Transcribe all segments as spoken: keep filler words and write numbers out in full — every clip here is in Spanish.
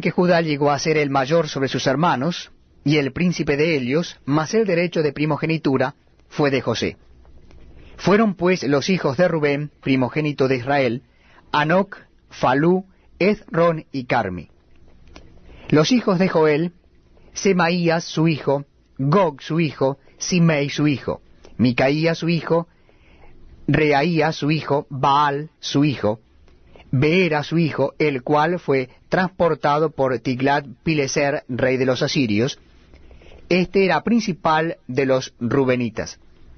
que Judá llegó a ser el mayor sobre sus hermanos, y el príncipe de ellos, mas el derecho de primogenitura fue de José. Fueron pues los hijos de Rubén, primogénito de Israel, Anoc, Falú, Ezrón y Carmi. Los hijos de Joel, Semaías su hijo, Gog su hijo, Simei su hijo, Micaía su hijo, Reaía su hijo, Baal su hijo, Beera su hijo, el cual fue transportado por Tiglat-Pileser, rey de los asirios. Este era principal de los rubenitas.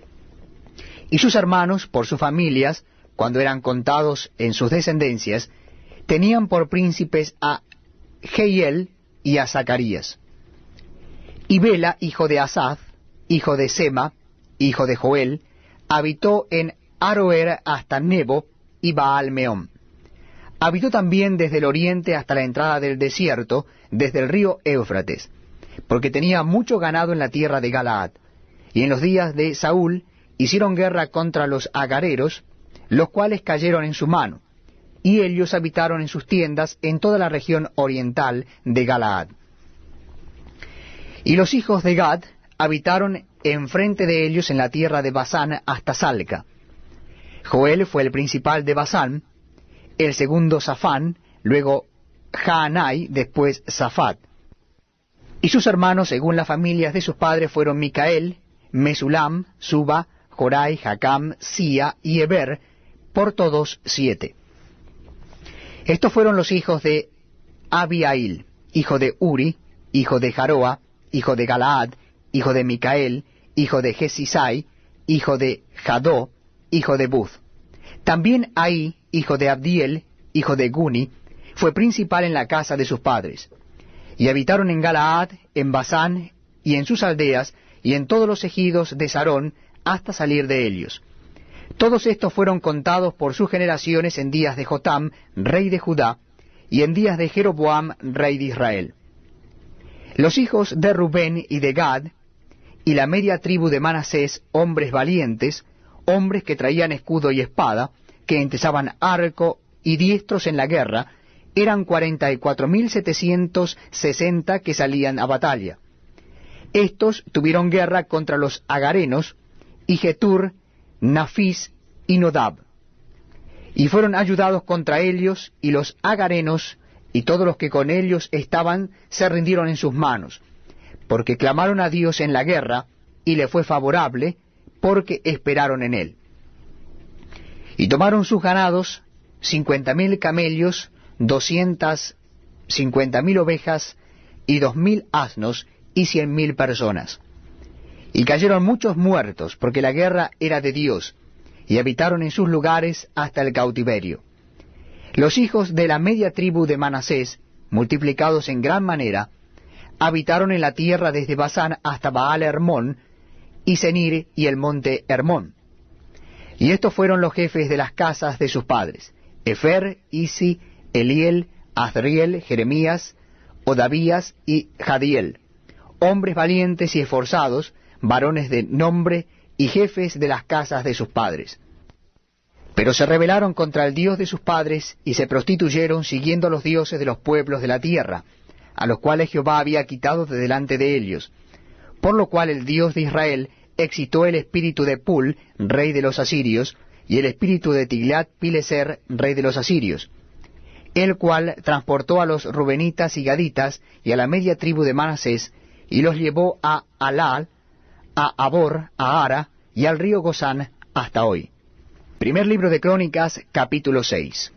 Y sus hermanos, por sus familias, cuando eran contados en sus descendencias, tenían por príncipes a Jehiel y a Zacarías. Y Bela, hijo de Asaz, hijo de Sema, hijo de Joel, habitó en Aroer hasta Nebo y Baal-Meón. Habitó también desde el oriente hasta la entrada del desierto, desde el río Éufrates, porque tenía mucho ganado en la tierra de Galaad. Y en los días de Saúl hicieron guerra contra los agareros, los cuales cayeron en su mano, y ellos habitaron en sus tiendas en toda la región oriental de Galaad. Y los hijos de Gad habitaron enfrente de ellos en la tierra de Basán hasta Salca. Joel fue el principal de Basán, el segundo Safán, luego Jaanai, después Safat. Y sus hermanos, según las familias de sus padres, fueron Micael, Mesulam, Suba, Jorai, Jacam, Sia y Eber, por todos siete. Estos fueron los hijos de Abiail, hijo de Uri, hijo de Jaroa, hijo de Galaad, hijo de Micael, hijo de Jesisai, hijo de Jadó, hijo de Buz. También Ahí, hijo de Abdiel, hijo de Guni, fue principal en la casa de sus padres. Y habitaron en Galaad, en Basán, y en sus aldeas, y en todos los ejidos de Sarón, hasta salir de ellos. Todos estos fueron contados por sus generaciones en días de Jotam, rey de Judá, y en días de Jeroboam, rey de Israel. Los hijos de Rubén y de Gad, y la media tribu de Manasés, hombres valientes, hombres que traían escudo y espada, que entesaban arco y diestros en la guerra, eran cuarenta y cuatro mil setecientos sesenta que salían a batalla. Estos tuvieron guerra contra los agarenos, y Getur, Nafis y Nodab. Y fueron ayudados contra ellos, y los agarenos, y todos los que con ellos estaban, se rindieron en sus manos, porque clamaron a Dios en la guerra, y le fue favorable, porque esperaron en él. Y tomaron sus ganados, cincuenta mil camellos, doscientas cincuenta mil ovejas, y dos mil asnos, y cien mil personas. Y cayeron muchos muertos, porque la guerra era de Dios, y habitaron en sus lugares hasta el cautiverio. Los hijos de la media tribu de Manasés, multiplicados en gran manera, habitaron en la tierra desde Basán hasta Baal Hermón, y Senir y el monte Hermón. Y estos fueron los jefes de las casas de sus padres: Efer, Isi, Eliel, Azriel, Jeremías, Odavías y Jadiel, hombres valientes y esforzados, varones de nombre y jefes de las casas de sus padres. Pero se rebelaron contra el Dios de sus padres y se prostituyeron siguiendo a los dioses de los pueblos de la tierra, a los cuales Jehová había quitado de delante de ellos. Por lo cual el Dios de Israel excitó el espíritu de Pul, rey de los asirios, y el espíritu de Tiglat-Pileser, rey de los asirios, el cual transportó a los rubenitas y gaditas y a la media tribu de Manasés, y los llevó a Alal, a Abor, a Ara, y al río Gozán hasta hoy. Primer libro de Crónicas, capítulo seis.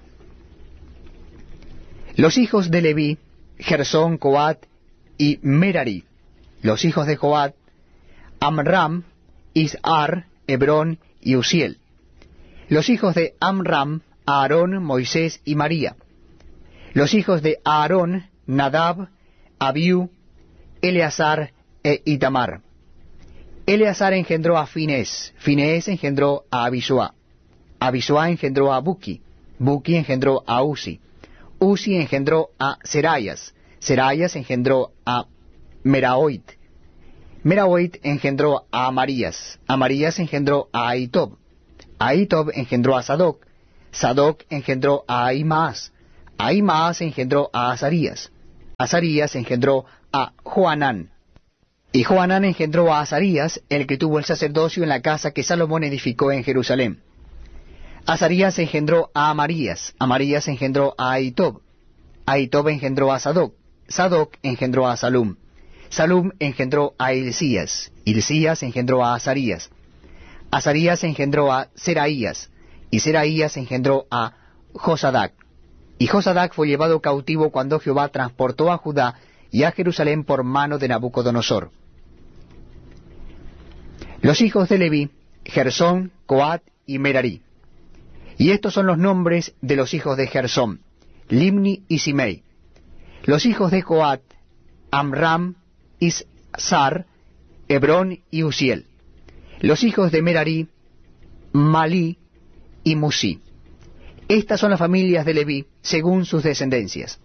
Los hijos de Leví, Gersón, Coat y Merari. Los hijos de Coat, Amram, Izhar, Hebrón y Uziel. Los hijos de Amram, Aarón, Moisés y María. Los hijos de Aarón, Nadab, Abiú, Eleazar e Itamar. Eleazar engendró a Finés, Finés engendró a Abisuá, Abisuá engendró a Buki, Buki engendró a Uzi, Uzi engendró a Serayas, Serayas engendró a Meraoit, Meraoit engendró a Amarías, Amarías engendró a Ahitob, Ahitob engendró a Sadoc, Sadoc engendró a Ahimaas, Ahimaas engendró a Azarías, Azarías engendró a Johanán. Y Johanán engendró a Azarías, el que tuvo el sacerdocio en la casa que Salomón edificó en Jerusalén. Azarías engendró a Amarías. Amarías engendró a Ahitob. Ahitob engendró a Sadoc. Sadoc engendró a Salum. Salum engendró a Hilcías. Hilcías engendró a Azarías. Azarías engendró a Seraías. Y Seraías engendró a Josadac. Y Josadac fue llevado cautivo cuando Jehová transportó a Judá y a Jerusalén por mano de Nabucodonosor. Los hijos de Leví: Gersón, Coat y Merarí. Y estos son los nombres de los hijos de Gersón: Limni y Simei. Los hijos de Coat: Amram, Ishar, Hebrón y Uziel. Los hijos de Merarí: Malí y Musí. Estas son las familias de Leví, según sus descendencias.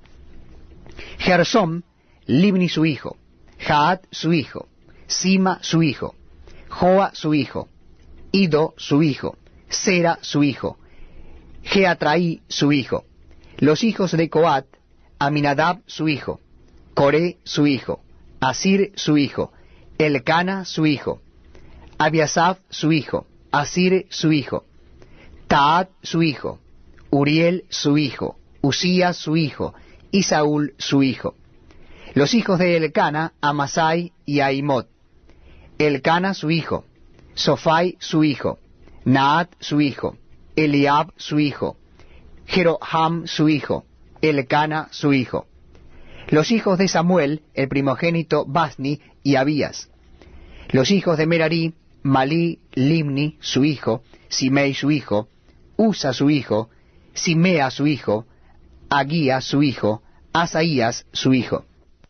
Gersón: Libni su hijo, Jaat su hijo, Sima su hijo, Joa su hijo, Ido su hijo, Sera su hijo, Geatraí su hijo. Los hijos de Coat: Aminadab su hijo, Coré su hijo, Asir su hijo, Elcana su hijo, Abiasaf su hijo, Asir su hijo, Taat su hijo, Uriel su hijo, Usías su hijo, y Saúl su hijo. Los hijos de Elcana: Amasai y Ahimot. Elcana su hijo, Sofai su hijo, Naat su hijo, Eliab su hijo, Jeroham su hijo, Elcana su hijo. Los hijos de Samuel, el primogénito: Basni y Abías. Los hijos de Merarí: Malí, Limni su hijo, Simei su hijo, Usa su hijo, Simea su hijo, Agía su hijo, Asaías su hijo.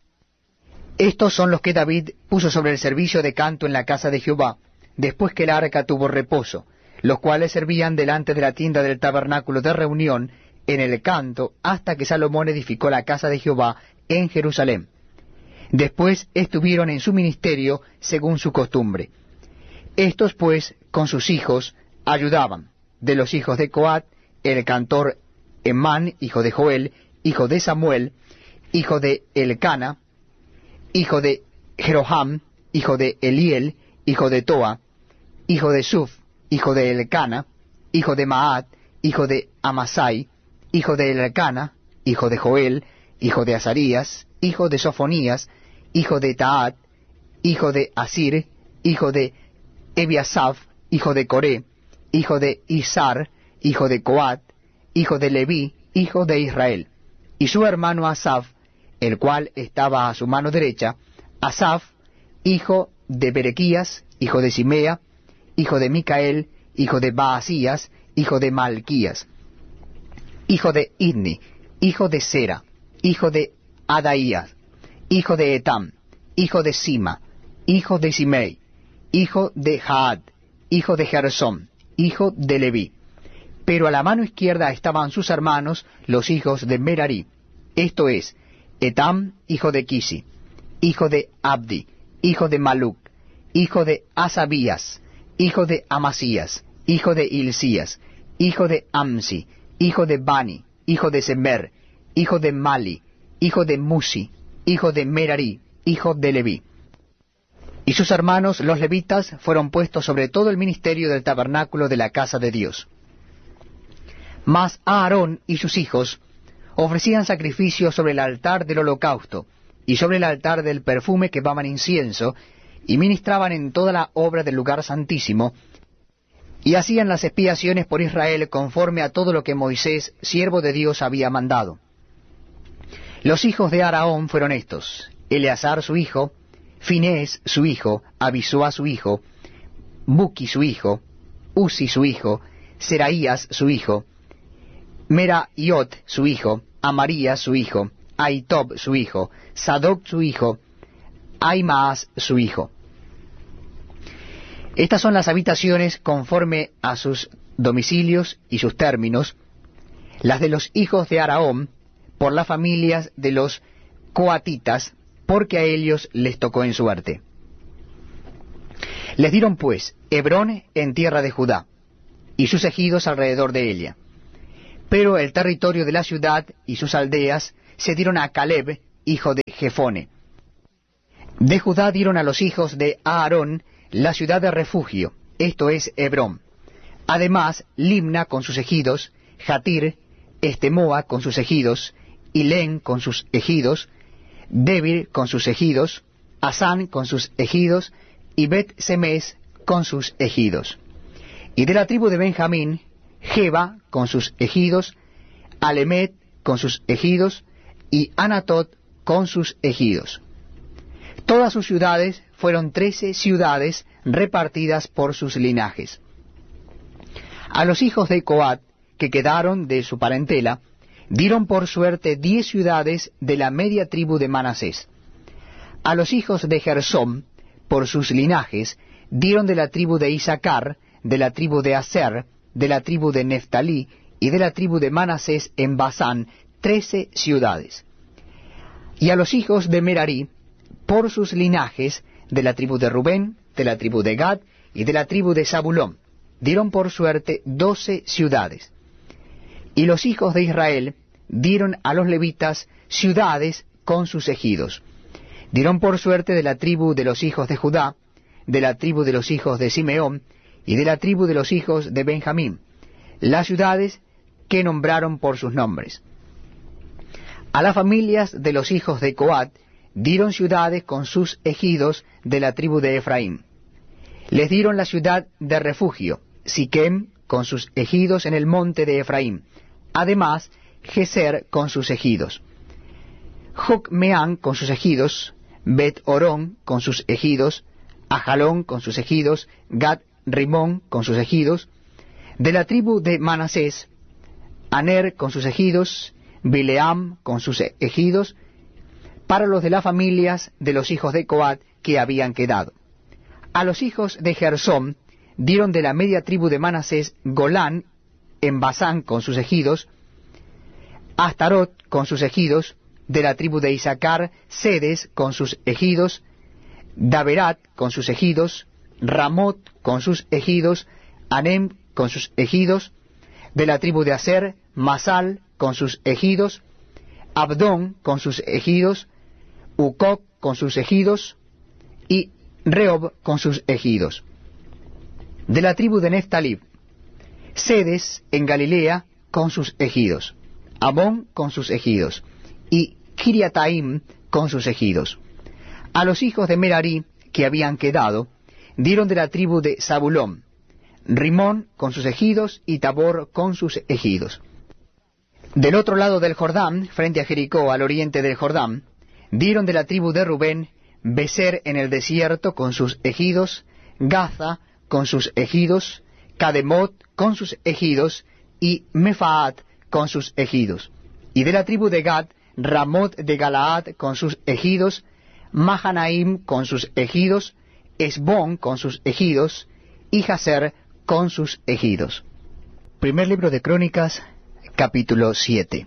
Estos son los que David puso sobre el servicio de canto en la casa de Jehová, después que el arca tuvo reposo, los cuales servían delante de la tienda del tabernáculo de reunión en el canto, hasta que Salomón edificó la casa de Jehová en Jerusalén. Después estuvieron en su ministerio según su costumbre. Estos pues con sus hijos ayudaban. De los hijos de Coat: el cantor Emán, hijo de Joel, hijo de Samuel, hijo de Elcana, hijo de Jeroham, hijo de Eliel, hijo de Toa, hijo de Suf, hijo de Elcana, hijo de Maat, hijo de Amasai, hijo de Elcana, hijo de Joel, hijo de Azarías, hijo de Sofonías, hijo de Taat, hijo de Asir, hijo de Ebiasaf, hijo de Coré, hijo de Isar, hijo de Coat, hijo de Leví, hijo de Israel, y su hermano Asaf, el cual estaba a su mano derecha, Asaf, hijo de Berequías, hijo de Simea, hijo de Micael, hijo de Baasías, hijo de Malquías, hijo de Idni, hijo de Sera, hijo de Adaías, hijo de Etam, hijo de Sima, hijo de Simei, hijo de Jaad, hijo de Gersón, hijo de Leví. Pero a la mano izquierda estaban sus hermanos, los hijos de Merarí, esto es, Etam, hijo de Kisi, hijo de Abdi, hijo de Maluc, hijo de Asabías, hijo de Amasías, hijo de Hilcías, hijo de Amsi, hijo de Bani, hijo de Semer, hijo de Mali, hijo de Musi, hijo de Merarí, hijo de Leví. Y sus hermanos, los levitas, fueron puestos sobre todo el ministerio del tabernáculo de la casa de Dios. Mas Aarón y sus hijos ofrecían sacrificios sobre el altar del holocausto, y sobre el altar del perfume quemaban incienso, y ministraban en toda la obra del lugar santísimo, y hacían las expiaciones por Israel conforme a todo lo que Moisés, siervo de Dios, había mandado. Los hijos de Aarón fueron estos: Eleazar su hijo, Finés su hijo, Abisúa su hijo, Buki su hijo, Uzi su hijo, Seraías su hijo, Meraiot su hijo, Amarías su hijo, Ahitob su hijo, Sadoc su hijo, Ahimaas su hijo. Estas son las habitaciones conforme a sus domicilios y sus términos, las de los hijos de Aarón, por las familias de los coatitas, porque a ellos les tocó en suerte. Les dieron pues Hebrón en tierra de Judá, y sus ejidos alrededor de ella. Pero el territorio de la ciudad y sus aldeas se dieron a Caleb, hijo de Jefone. De Judá dieron a los hijos de Aarón la ciudad de refugio, esto es Hebrón. Además, Limna con sus ejidos, Jatir, Estemoa con sus ejidos, Hilén con sus ejidos, Debir con sus ejidos, Asán con sus ejidos, y Bet-Semes con sus ejidos. Y de la tribu de Benjamín, Geba con sus ejidos, Alemet con sus ejidos, y Anatot con sus ejidos. Todas sus ciudades fueron trece ciudades repartidas por sus linajes. A los hijos de Coat, que quedaron de su parentela, dieron por suerte diez ciudades de la media tribu de Manasés. A los hijos de Gersóm, por sus linajes, dieron de la tribu de Isaacar, de la tribu de Aser, de la tribu de Neftalí y de la tribu de Manasés en Basán, trece ciudades. Y a los hijos de Merarí, por sus linajes, de la tribu de Rubén, de la tribu de Gad y de la tribu de Zabulón, dieron por suerte doce ciudades. Y los hijos de Israel dieron a los levitas ciudades con sus ejidos. Dieron por suerte de la tribu de los hijos de Judá, de la tribu de los hijos de Simeón y de la tribu de los hijos de Benjamín, las ciudades que nombraron por sus nombres. A las familias de los hijos de Coat dieron ciudades con sus ejidos de la tribu de Efraín. Les dieron la ciudad de refugio, Siquem, con sus ejidos en el monte de Efraín. Además, Geser con sus ejidos. Jocmeán con sus ejidos, Bet-Orón con sus ejidos, Ajalón con sus ejidos, Gat-Rimón con sus ejidos. De la tribu de Manasés, Aner con sus ejidos, Bileam con sus ejidos, para los de las familias de los hijos de Coat que habían quedado. A los hijos de Gersóm dieron de la media tribu de Manasés Golán en Basán con sus ejidos, Astarot con sus ejidos, de la tribu de Isaacar Sedes con sus ejidos, Daberat con sus ejidos, Ramot con sus ejidos, Anem con sus ejidos, de la tribu de Aser Masal con sus ejidos, Abdón con sus ejidos, Ucoc con sus ejidos, y Rehob con sus ejidos. De la tribu de Neftalí, Sedes en Galilea con sus ejidos, Amón con sus ejidos, y Kiriataim con sus ejidos. A los hijos de Merarí que habían quedado, dieron de la tribu de Zabulón, Rimón con sus ejidos y Tabor con sus ejidos. Del otro lado del Jordán, frente a Jericó, al oriente del Jordán, dieron de la tribu de Rubén, Beser en el desierto con sus ejidos, Gaza con sus ejidos, Cademot con sus ejidos, y Mefaat con sus ejidos. Y de la tribu de Gad, Ramot de Galaad con sus ejidos, Mahanaim con sus ejidos, Esbón con sus ejidos, y Jazer con sus ejidos. Primer libro de Crónicas, capítulo siete.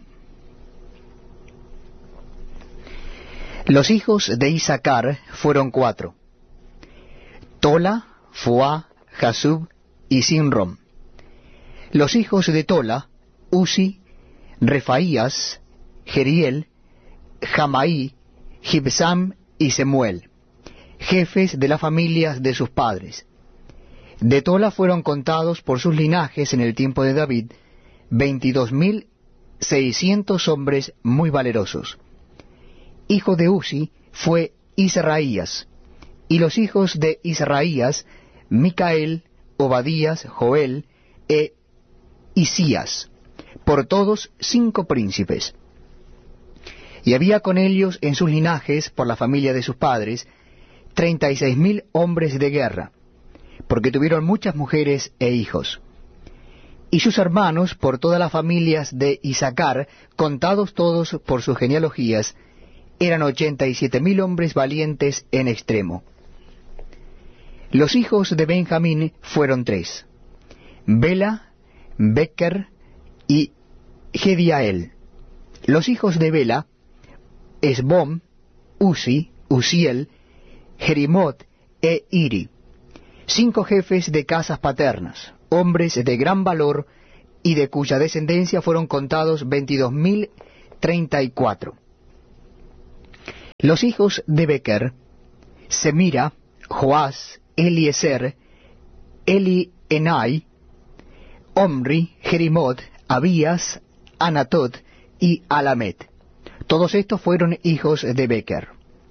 Los hijos de Isaacar fueron cuatro: Tola, Fuá, Jasub y Sinrom. Los hijos de Tola, Uzi, Refaías, Jeriel, Jamaí, Gibsam y Semuel, jefes de las familias de sus padres. De Tola fueron contados por sus linajes en el tiempo de David veintidós mil seiscientos hombres muy valerosos. Hijo de Uzi fue Israías, y los hijos de Israías, Micael, Obadías, Joel e Isías, por todos cinco príncipes. Y había con ellos en sus linajes, por la familia de sus padres, treinta y seis mil hombres de guerra, porque tuvieron muchas mujeres e hijos. Y sus hermanos, por todas las familias de Isaacar, contados todos por sus genealogías, eran ochenta y siete mil hombres valientes en extremo. Los hijos de Benjamín fueron tres: Bela, Becker y Gediael. Los hijos de Bela, Esbom, Uzi, Uziel, Jerimot e Iri, cinco jefes de casas paternas, hombres de gran valor, y de cuya descendencia fueron contados veintidós mil treinta y cuatro. Los hijos de Becher: Semira, Joás, Eliezer, Elienai, Omri, Jerimot, Abías, Anatot y Alamet. Todos estos fueron hijos de Becher.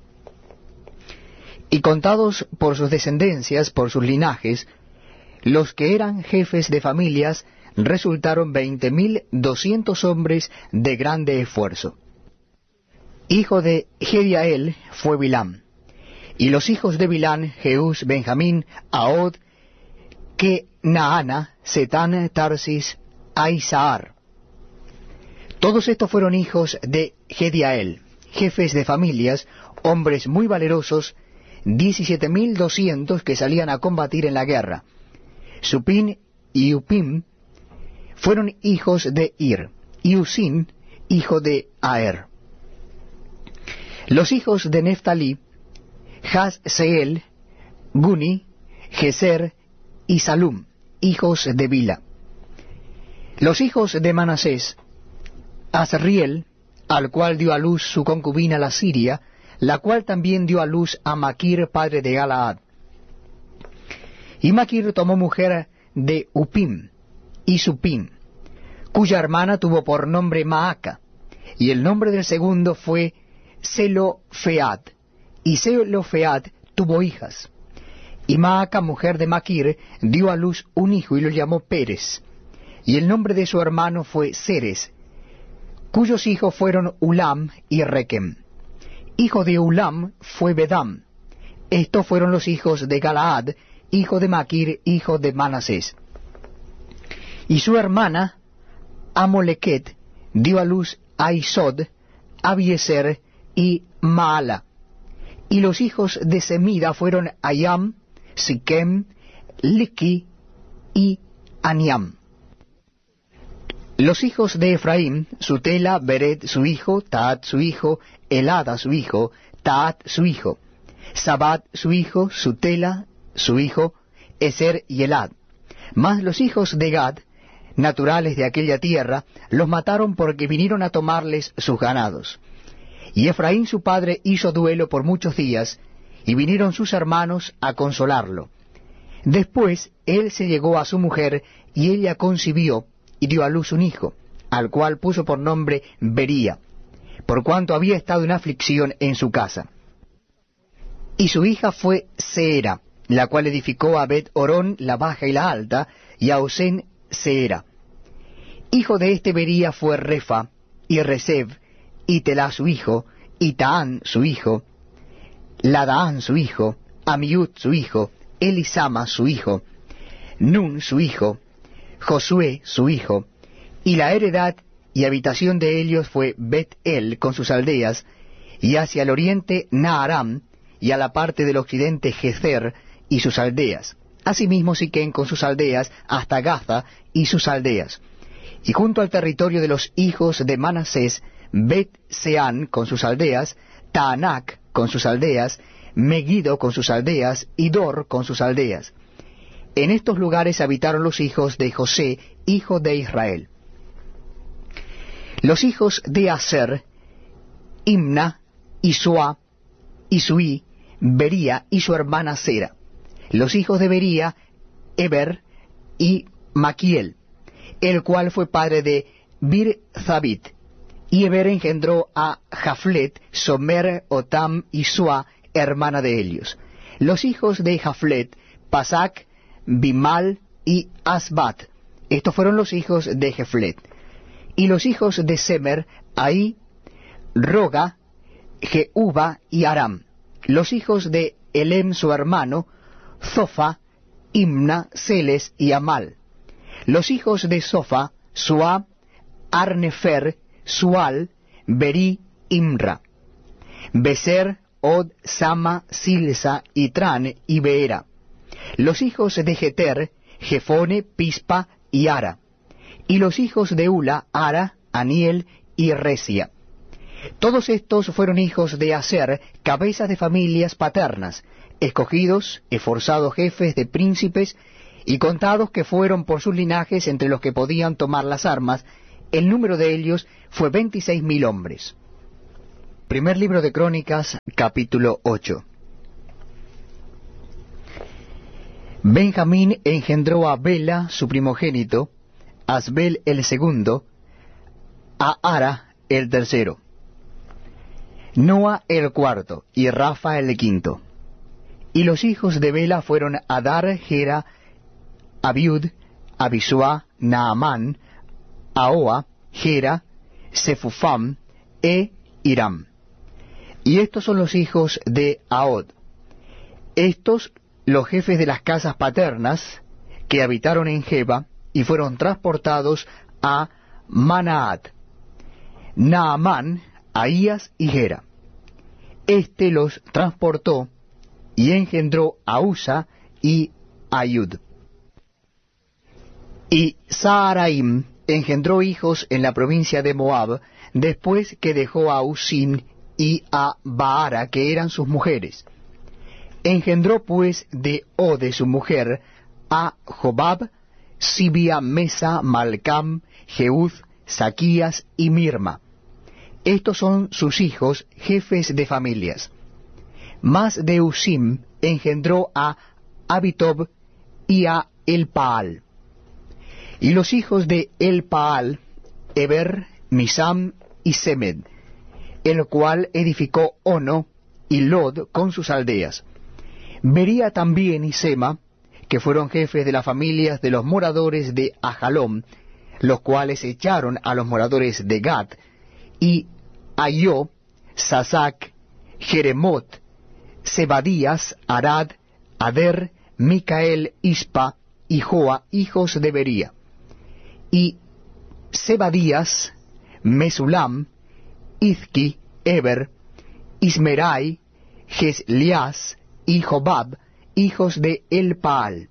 Y contados por sus descendencias, por sus linajes, los que eran jefes de familias resultaron veinte mil doscientos hombres de grande esfuerzo. Hijo de Jediael fue Bilán. Y los hijos de Bilán: Jeús, Benjamín, Ahod, Kenaana, Setán, Tarsis, Aizahar. Todos estos fueron hijos de Jediael, jefes de familias, hombres muy valerosos, diecisiete mil doscientos que salían a combatir en la guerra. Supín y Upim fueron hijos de Ir, y Usín, hijo de Aer. Los hijos de Neftalí: Jazseel, Guni, Geser y Salum, hijos de Bila. Los hijos de Manasés: Asriel, al cual dio a luz su concubina la Siria, la cual también dio a luz a Maquir, padre de Galaad. Y Maquir tomó mujer de Upim y Supim, cuya hermana tuvo por nombre Maaca, y el nombre del segundo fue Zelofead, y Zelofead tuvo hijas. Y Maaca, mujer de Maquir, dio a luz un hijo y lo llamó Pérez, y el nombre de su hermano fue Ceres, cuyos hijos fueron Ulam y Rekem. Hijo de Ulam fue Bedam. Estos fueron los hijos de Galaad, hijo de Maquir, hijo de Manasés. Y su hermana Amoleket dio a luz a Isod, Abieser y Maala. Y los hijos de Semida fueron Ayam, Siquem, Liqui y Aniam. Los hijos de Efraín: Sutela, Bered su hijo, Taat su hijo, Elada su hijo, Taat su hijo, Sabat su hijo, Sutela su hijo, Eser y Elad. Mas los hijos de Gad, naturales de aquella tierra, los mataron porque vinieron a tomarles sus ganados. Y Efraín su padre hizo duelo por muchos días, y vinieron sus hermanos a consolarlo. Después él se llegó a su mujer, y ella concibió, y dio a luz un hijo, al cual puso por nombre Bería, por cuanto había estado en aflicción en su casa. Y su hija fue Seera, la cual edificó a Bet-Orón la baja y la alta, y a Osén Seera. Hijo de este Bería fue Refa, y Reseb, y Telá su hijo, y Taán su hijo, Ladaán su hijo, Amiud su hijo, Elisama su hijo, Nun su hijo, Josué su hijo, y la heredad y habitación de ellos fue Bet-El con sus aldeas, y hacia el oriente Naharam, y a la parte del occidente Gezer y sus aldeas, asimismo Siquén con sus aldeas, hasta Gaza y sus aldeas, y junto al territorio de los hijos de Manasés, Bet-Seán con sus aldeas, Taanac con sus aldeas, Megiddo con sus aldeas, y Dor con sus aldeas. En estos lugares habitaron los hijos de José, hijo de Israel. Los hijos de Aser: Imna, Isua, Isui, Bería y su hermana Sera. Los hijos de Bería: Eber y Maquiel, el cual fue padre de Bir-Zabit. Y Eber engendró a Jaflet, Somer, Otam y Sua, hermana de ellos. Los hijos de Jaflet: Pasac, Bimal y Asbat. Estos fueron los hijos de Jeflet. Y los hijos de Semer: Ahí, Roga, Jehuba y Aram. Los hijos de Elem su hermano: Zofa, Imna, Celes y Amal. Los hijos de Zofa: Sua, Arnefer, Sual, Beri, Imra. Beser, Od, Sama, Silsa, Itran y Beera. Los hijos de Jeter: Jefone, Pispa y Ara. Y los hijos de Ula: Ara, Aniel y Resia. Todos estos fueron hijos de Aser, cabezas de familias paternas, escogidos, esforzados jefes de príncipes, y contados que fueron por sus linajes entre los que podían tomar las armas. El número de ellos fue veintiséis mil hombres. Primer libro de Crónicas, capítulo ocho. Benjamín engendró a Bela, su primogénito, a Asbel el segundo, a Ara el tercero, Noa el cuarto, y Rafa el quinto. Y los hijos de Bela fueron Adar, Gera, Abiud, Abisua, Naamán, Ahoa, Gera, Sefufam, e Hiram. Y estos son los hijos de Ahod. Estos los jefes de las casas paternas que habitaron en Geba y fueron transportados a Manaat, Naamán, Ahías y Gera. Este los transportó y engendró a Usa y Ayud. Y Saharaim engendró hijos en la provincia de Moab, después que dejó a Usim y a Baara, que eran sus mujeres. Engendró pues de Ode su mujer a Jobab, Sibia, Mesa, Malcam, Jeúd, Saquías y Mirma. Estos son sus hijos, jefes de familias. Mas de Usim engendró a Abitob y a Elpaal. Y los hijos de Elpaal, Eber, Misam y Semed, el cual edificó Ono y Lod con sus aldeas. Bería también y Sema, que fueron jefes de las familias de los moradores de Ajalón, los cuales echaron a los moradores de Gat, y Ayó, Sasac, Jeremot, Zebadías, Arad, Ader, Micael, Ispa y Joa, hijos de Bería. Y Zebadías, Mesulam, Izki, Eber, Ismerai, Jeslias y Jobab, hijos de Elpaal.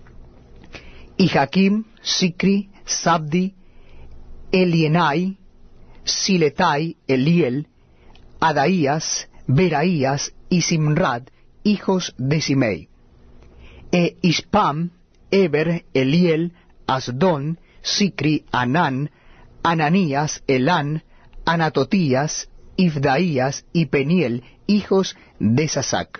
Y Jaquim, Sicri, Sabdi, Elienai, Siletai, Eliel, Adaías, Beraías y Simrad, hijos de Simei. E Ispam, Eber, Eliel, Asdón, Sicri, Anán, Ananías, Elán, Anatotías, Ifdaías y Peniel, hijos de Sasac.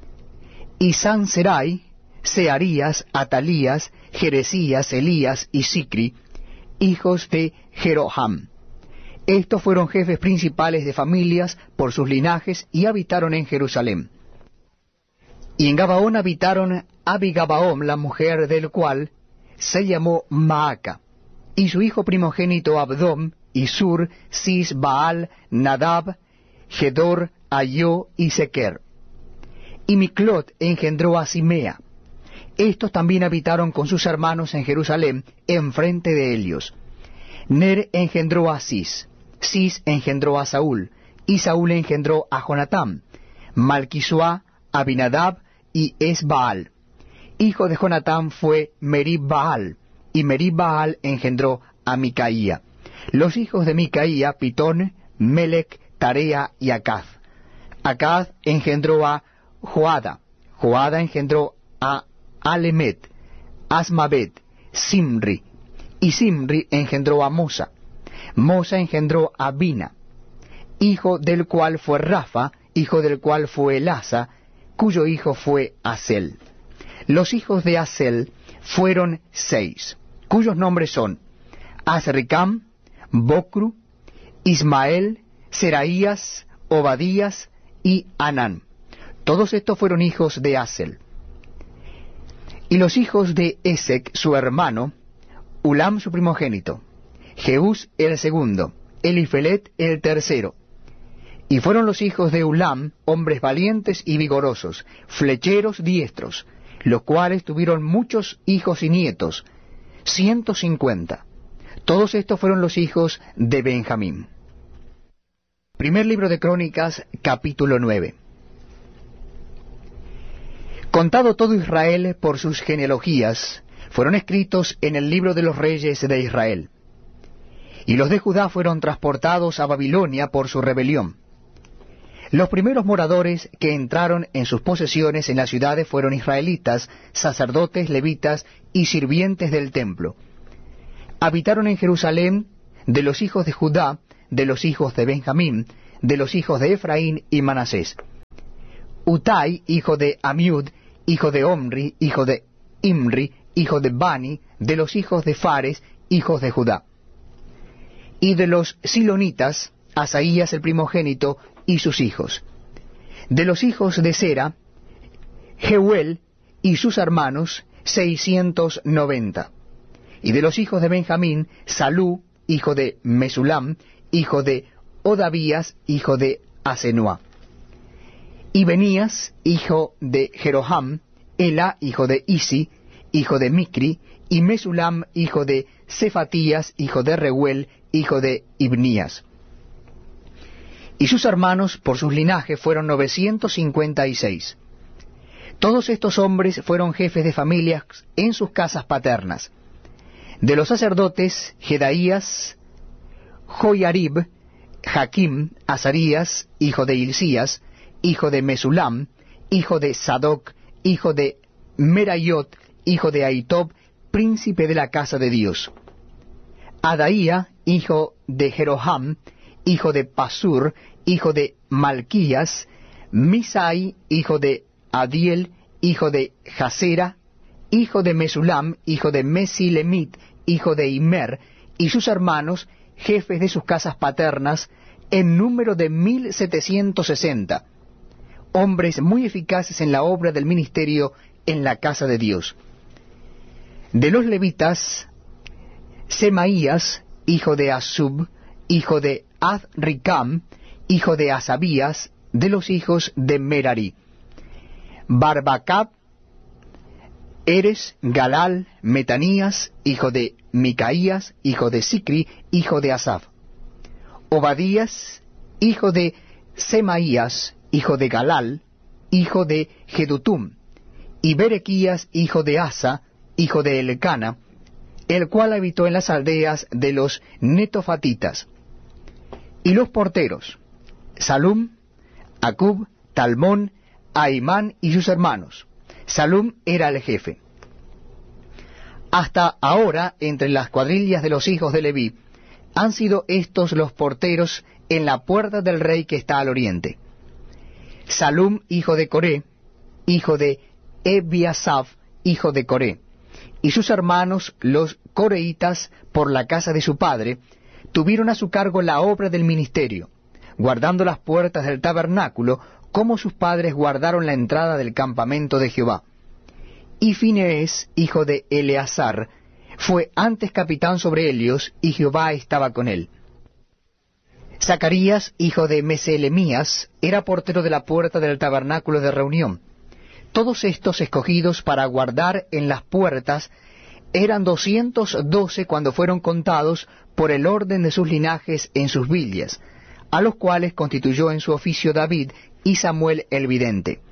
Y Sanserai, Searías, Atalías, Jeresías, Elías y Sicri, hijos de Jeroham. Estos fueron jefes principales de familias por sus linajes y habitaron en Jerusalén. Y en Gabaón habitaron Abigabaom, la mujer del cual se llamó Maaca, y su hijo primogénito Abdom, y Sur, Cis, Baal, Nadab, Gedor, Ayó y Sequer. Y Miclot engendró a Simea. Estos también habitaron con sus hermanos en Jerusalén, enfrente de ellos. Ner engendró a Cis, Cis engendró a Saúl, y Saúl engendró a Jonatán, Malquisuá, Abinadab y Esbaal. Hijo de Jonatán fue Merib-Baal, y Merib-Baal engendró a Micaía. Los hijos de Micaía, Pitón, Melec, Tarea y Acaz. Acaz engendró a Joada, Joada engendró a Alemet, Asmabet, Simri, y Simri engendró a Mosa. Mosa engendró a Bina, hijo del cual fue Rafa, hijo del cual fue Elasa, cuyo hijo fue Asel. Los hijos de Asel fueron seis, cuyos nombres son Azricam, Bocru, Ismael, Seraías, Obadías y Anán. Todos estos fueron hijos de Asel. Y los hijos de Esec, su hermano, Ulam su primogénito, Jeús el segundo, Elifelet el tercero. Y fueron los hijos de Ulam, hombres valientes y vigorosos, flecheros diestros, los cuales tuvieron muchos hijos y nietos, ciento cincuenta. Todos estos fueron los hijos de Benjamín. Primer libro de Crónicas, capítulo nueve. Contado todo Israel por sus genealogías, fueron escritos en el libro de los reyes de Israel. Y los de Judá fueron transportados a Babilonia por su rebelión. Los primeros moradores que entraron en sus posesiones en las ciudades fueron israelitas, sacerdotes, levitas y sirvientes del templo. Habitaron en Jerusalén de los hijos de Judá, de los hijos de Benjamín, de los hijos de Efraín y Manasés. Utai, hijo de Amiud, hijo de Omri, hijo de Imri, hijo de Bani, de los hijos de Fares, hijos de Judá. Y de los silonitas, Asaías el primogénito y sus hijos. De los hijos de Sera, Jeuel y sus hermanos, seiscientos noventa. Y de los hijos de Benjamín, Salú, hijo de Mesulam, hijo de Odavías, hijo de Asenua. Y Benías, hijo de Jeroham, Ela, hijo de Isi, hijo de Micri, y Mesulam, hijo de Cefatías, hijo de Reuel, hijo de Ibnías. Y sus hermanos, por sus linajes, fueron novecientos cincuenta y seis. Todos estos hombres fueron jefes de familias en sus casas paternas. De los sacerdotes, Jedaías, Joiarib, Jaquim, Azarías, hijo de Hilcías, hijo de Mesulam, hijo de Sadoc, hijo de Merayot, hijo de Ahitob, príncipe de la casa de Dios. Adaía, hijo de Jeroham, hijo de Pasur, hijo de Malquías, Misai, hijo de Adiel, hijo de Jasera, hijo de Mesulam, hijo de Mesilemit, hijo de Immer, y sus hermanos, jefes de sus casas paternas, en número de mil setecientos sesenta, hombres muy eficaces en la obra del ministerio en la casa de Dios. De los levitas, Semaías, hijo de Asub, hijo de Azricam, hijo de Asabías, de los hijos de Merari. Barbacab, Eres, Galal, Metanías, hijo de Micaías, hijo de Sicri, hijo de Asaf. Obadías, hijo de Semaías, hijo de Galal, hijo de Jedutum. Y Berequías, hijo de Asa, hijo de Elcana, el cual habitó en las aldeas de los netofatitas. Y los porteros, Salum, Acub, Talmón, Aimán y sus hermanos. Salum era el jefe. Hasta ahora, entre las cuadrillas de los hijos de Leví, han sido estos los porteros en la puerta del rey que está al oriente. Salum, hijo de Coré, hijo de Ebiasaf, hijo de Coré, y sus hermanos, los coreitas, por la casa de su padre, tuvieron a su cargo la obra del ministerio, guardando las puertas del tabernáculo, como sus padres guardaron la entrada del campamento de Jehová. Y Finees, hijo de Eleazar, fue antes capitán sobre ellos, y Jehová estaba con él. Zacarías, hijo de Meselemías, era portero de la puerta del tabernáculo de reunión. Todos estos escogidos para guardar en las puertas eran doscientos doce cuando fueron contados por el orden de sus linajes en sus villas, a los cuales constituyó en su oficio David y Samuel el vidente.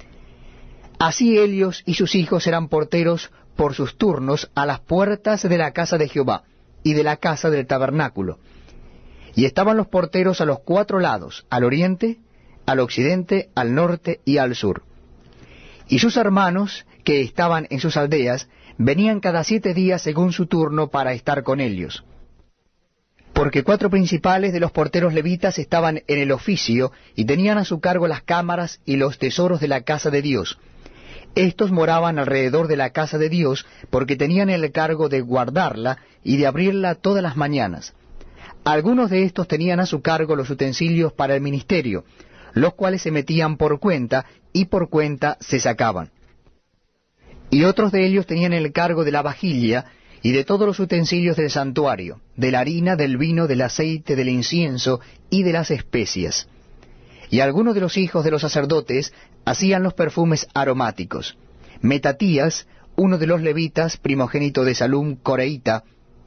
Así ellos y sus hijos eran porteros por sus turnos a las puertas de la casa de Jehová y de la casa del tabernáculo. Y estaban los porteros a los cuatro lados, al oriente, al occidente, al norte y al sur. Y sus hermanos, que estaban en sus aldeas, venían cada siete días según su turno para estar con ellos. Porque cuatro principales de los porteros levitas estaban en el oficio y tenían a su cargo las cámaras y los tesoros de la casa de Dios. Estos moraban alrededor de la casa de Dios porque tenían el cargo de guardarla y de abrirla todas las mañanas. Algunos de estos tenían a su cargo los utensilios para el ministerio, los cuales se metían por cuenta y por cuenta se sacaban. Y otros de ellos tenían el cargo de la vajilla y de todos los utensilios del santuario, de la harina, del vino, del aceite, del incienso y de las especias. Y algunos de los hijos de los sacerdotes hacían los perfumes aromáticos. Metatías, uno de los levitas, primogénito de Salum, coreíta,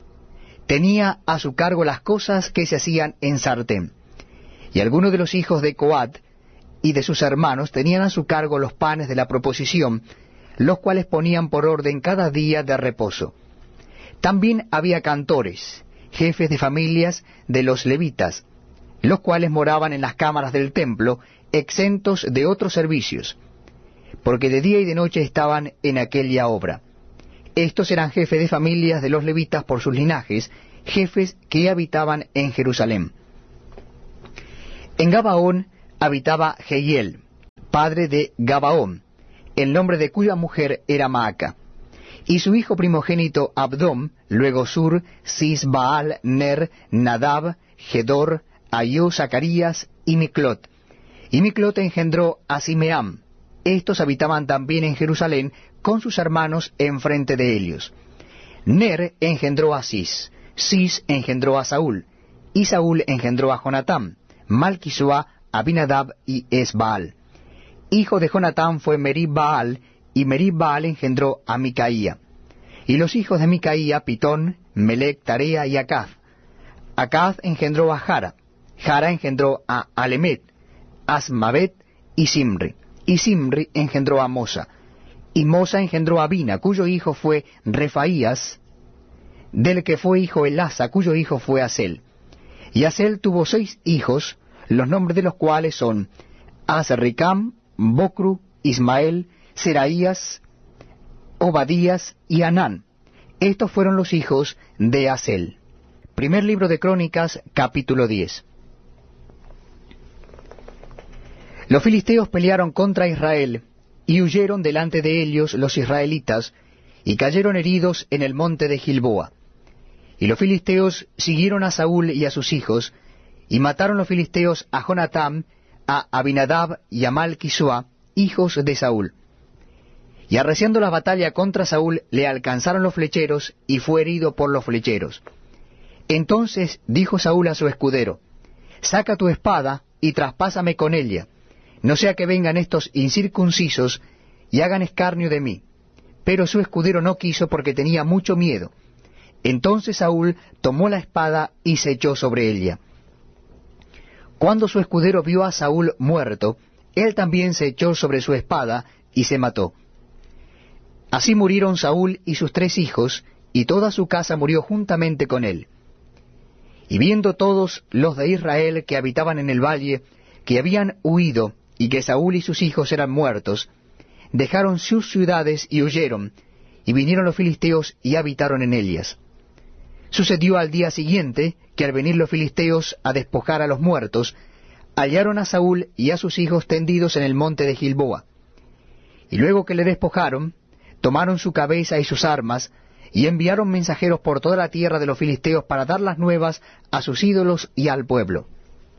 tenía a su cargo las cosas que se hacían en sartén. Y algunos de los hijos de Coat y de sus hermanos tenían a su cargo los panes de la proposición, los cuales ponían por orden cada día de reposo. También había cantores, jefes de familias de los levitas, los cuales moraban en las cámaras del templo, exentos de otros servicios, porque de día y de noche estaban en aquella obra. Estos eran jefes de familias de los levitas por sus linajes, jefes que habitaban en Jerusalén. En Gabaón habitaba Jehiel, padre de Gabaón, el nombre de cuya mujer era Maaca, y su hijo primogénito Abdón, luego Sur, Cis, Baal, Ner, Nadab, Gedor, Ayú, Zacarías y Miclot. Y Miclot engendró a Simeam. Estos habitaban también en Jerusalén con sus hermanos enfrente de ellos. Ner engendró a Cis, Cis engendró a Saúl, y Saúl engendró a Jonatán, Malquisua, Abinadab y Esbaal. Hijo de Jonatán fue Merib-Baal, y Merib-Baal engendró a Micaía. Y los hijos de Micaía, Pitón, Melec, Tarea y Acaz. Acaz engendró a Jara, Jara engendró a Alemet, Asmavet y Simri. Y Simri engendró a Mosa. Y Mosa engendró a Bina, cuyo hijo fue Refaías, del que fue hijo Elasa, cuyo hijo fue Asel. Y Asel tuvo seis hijos, los nombres de los cuales son Azricam, Bocru, Ismael, Seraías, Obadías y Anán. Estos fueron los hijos de Asel. Primer libro de Crónicas, capítulo diez. Los filisteos pelearon contra Israel, y huyeron delante de ellos los israelitas, y cayeron heridos en el monte de Gilboa. Y los filisteos siguieron a Saúl y a sus hijos, y mataron los filisteos a Jonatán, a Abinadab y a Malquisua, hijos de Saúl. Y arreciando la batalla contra Saúl, le alcanzaron los flecheros, y fue herido por los flecheros. Entonces dijo Saúl a su escudero, saca tu espada, y traspásame con ella, no sea que vengan estos incircuncisos, y hagan escarnio de mí. Pero su escudero no quiso, porque tenía mucho miedo. Entonces Saúl tomó la espada, y se echó sobre ella. Cuando su escudero vio a Saúl muerto, él también se echó sobre su espada, y se mató. Así murieron Saúl y sus tres hijos, y toda su casa murió juntamente con él. Y viendo todos los de Israel que habitaban en el valle, que habían huido, y que Saúl y sus hijos eran muertos, dejaron sus ciudades y huyeron, y vinieron los filisteos y habitaron en ellas. Sucedió al día siguiente, que al venir los filisteos a despojar a los muertos, hallaron a Saúl y a sus hijos tendidos en el monte de Gilboa. Y luego que le despojaron, tomaron su cabeza y sus armas, y enviaron mensajeros por toda la tierra de los filisteos para dar las nuevas a sus ídolos y al pueblo.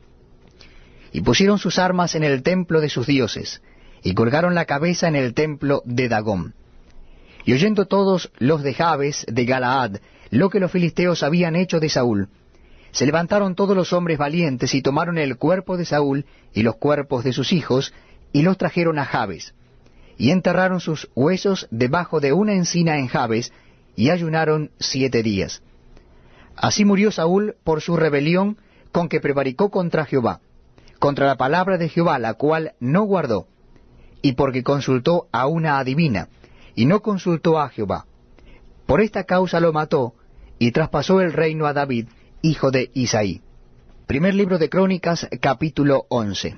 Y pusieron sus armas en el templo de sus dioses, y colgaron la cabeza en el templo de Dagón. Y oyendo todos los de Jabes de Galaad lo que los filisteos habían hecho de Saúl, se levantaron todos los hombres valientes, y tomaron el cuerpo de Saúl y los cuerpos de sus hijos, y los trajeron a Jabes, y enterraron sus huesos debajo de una encina en Jabes, y ayunaron siete días. Así murió Saúl por su rebelión con que prevaricó contra Jehová, contra la palabra de Jehová, la cual no guardó, y porque consultó a una adivina, y no consultó a Jehová. Por esta causa lo mató, y traspasó el reino a David, hijo de Isaí. Primer libro de Crónicas, capítulo once.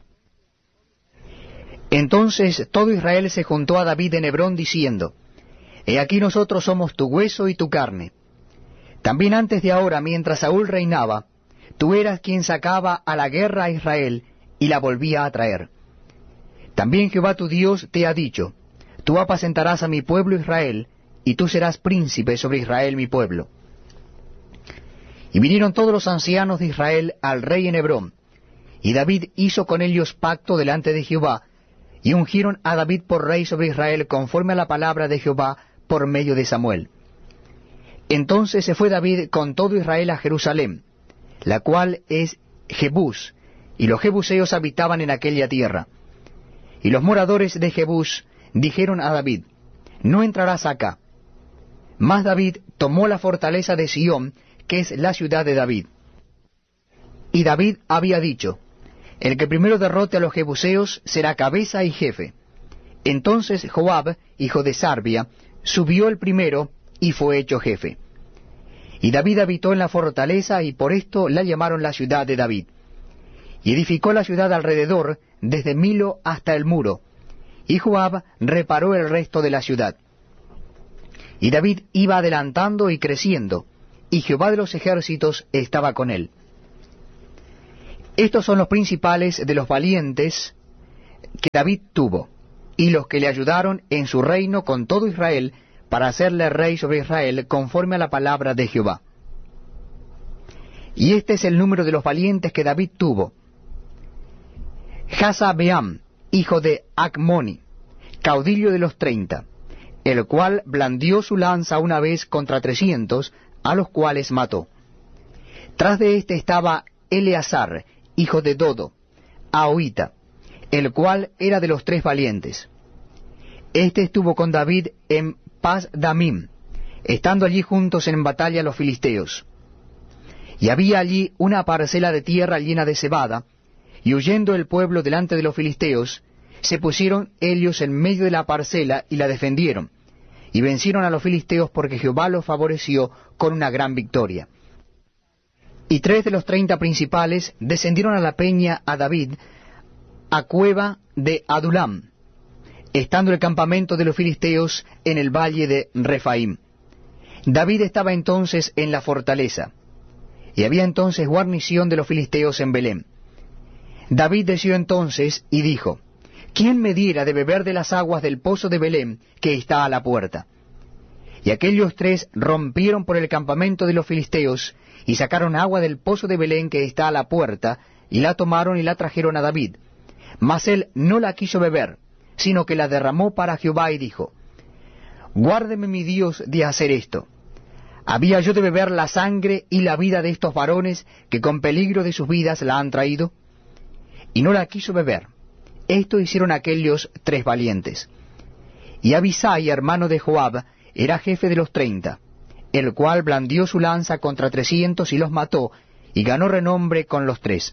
Entonces todo Israel se juntó a David en Hebrón, diciendo, He aquí nosotros somos tu hueso y tu carne. También antes de ahora, mientras Saúl reinaba, tú eras quien sacaba a la guerra a Israel, y la volvía a traer. También Jehová tu Dios te ha dicho, Tú apacentarás a mi pueblo Israel, y tú serás príncipe sobre Israel mi pueblo. Y vinieron todos los ancianos de Israel al rey en Hebrón, y David hizo con ellos pacto delante de Jehová, y ungieron a David por rey sobre Israel conforme a la palabra de Jehová por medio de Samuel. Entonces se fue David con todo Israel a Jerusalén, la cual es Jebús, y los jebuseos habitaban en aquella tierra. Y los moradores de Jebús dijeron a David, No entrarás acá. Mas David tomó la fortaleza de Sión, que es la ciudad de David. Y David había dicho, El que primero derrote a los jebuseos será cabeza y jefe. Entonces Joab, hijo de Sarbia, subió el primero y fue hecho jefe. Y David habitó en la fortaleza, y por esto la llamaron la ciudad de David. Y edificó la ciudad alrededor, desde Milo hasta el muro, y Joab reparó el resto de la ciudad. Y David iba adelantando y creciendo, y Jehová de los ejércitos estaba con él. Estos son los principales de los valientes que David tuvo, y los que le ayudaron en su reino con todo Israel, para hacerle rey sobre Israel, conforme a la palabra de Jehová. Y este es el número de los valientes que David tuvo: Jasabeam, hijo de Acmoni, caudillo de los treinta, el cual blandió su lanza una vez contra trescientos, a los cuales mató. Tras de éste estaba Eleazar, hijo de Dodo, ahoita, el cual era de los tres valientes. Este estuvo con David en Pas-damim, estando allí juntos en batalla los filisteos. Y había allí una parcela de tierra llena de cebada, y huyendo el pueblo delante de los filisteos, se pusieron ellos en medio de la parcela y la defendieron, y vencieron a los filisteos porque Jehová los favoreció con una gran victoria. Y tres de los treinta principales descendieron a la peña a David, a cueva de Adulam, estando el campamento de los filisteos en el valle de Refaim. David estaba entonces en la fortaleza, y había entonces guarnición de los filisteos en Belén. David deseó entonces y dijo: ¿Quién me diera de beber de las aguas del pozo de Belén que está a la puerta? Y aquellos tres rompieron por el campamento de los filisteos, y sacaron agua del pozo de Belén que está a la puerta, y la tomaron y la trajeron a David. Mas él no la quiso beber, sino que la derramó para Jehová, y dijo: Guárdeme mi Dios de hacer esto. ¿Había yo de beber la sangre y la vida de estos varones que con peligro de sus vidas la han traído? Y no la quiso beber. Esto hicieron aquellos tres valientes. Y Abisai, hermano de Joab, era jefe de los treinta, el cual blandió su lanza contra trescientos y los mató, y ganó renombre con los tres.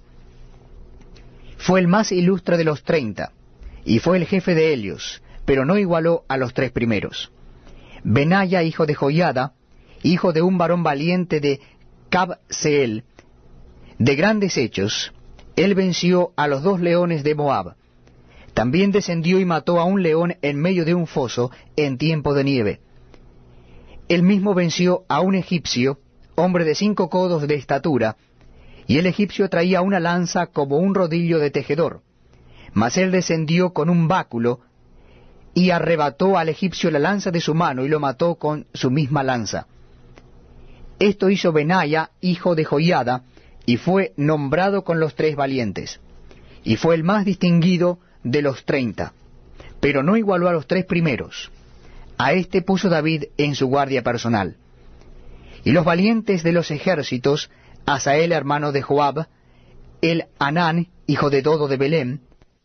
Fue el más ilustre de los treinta, y fue el jefe de ellos, pero no igualó a los tres primeros. Benaya, hijo de Joiada, hijo de un varón valiente de Cabseel, de grandes hechos, él venció a los dos leones de Moab. También descendió y mató a un león en medio de un foso en tiempo de nieve. Él mismo venció a un egipcio, hombre de cinco codos de estatura, y el egipcio traía una lanza como un rodillo de tejedor. Mas él descendió con un báculo, y arrebató al egipcio la lanza de su mano, y lo mató con su misma lanza. Esto hizo Benaya, hijo de Joiada, y fue nombrado con los tres valientes. Y fue el más distinguido de los treinta, pero no igualó a los tres primeros. A este puso David en su guardia personal. Y los valientes de los ejércitos: Asael, hermano de Joab, el Anán, hijo de Dodo de Belén,